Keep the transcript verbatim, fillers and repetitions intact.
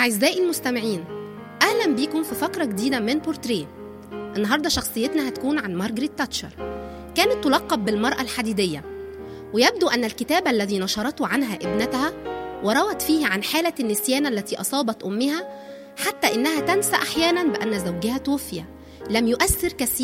أعزائي المستمعين، أهلا بيكم في فقرة جديدة من بورتريه. النهاردة شخصيتنا هتكون عن مارغريت تاتشر. كانت تلقب بالمرأة الحديدية، ويبدو أن الكتاب الذي نشرته عنها ابنتها وروت فيه عن حالة النسيان التي أصابت أمها حتى إنها تنسى أحيانا بأن زوجها توفي لم يؤثر كثيرا